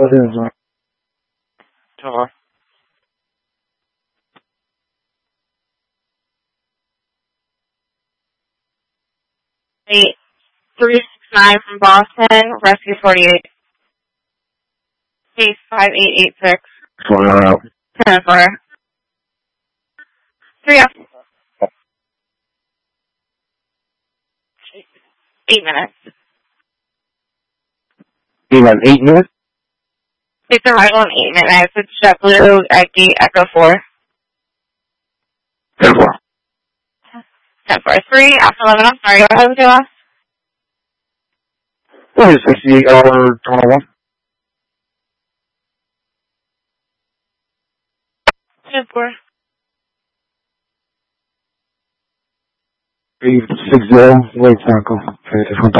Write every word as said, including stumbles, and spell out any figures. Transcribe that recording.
What is it? Hello. Eight three six nine from Boston, Rescue forty-eight. Case five eight eight six. Four out. Ten four. Three up. Eight minutes. You got eight minutes? It's arrival in eight minutes. It's JetBlue at gate Echo four. Ten four. Ten four. Three after eleven. I'm sorry. Go ahead with your last. What is sixty-eight hour twenty-one? Ten four. Three six zero. Wait, Franco.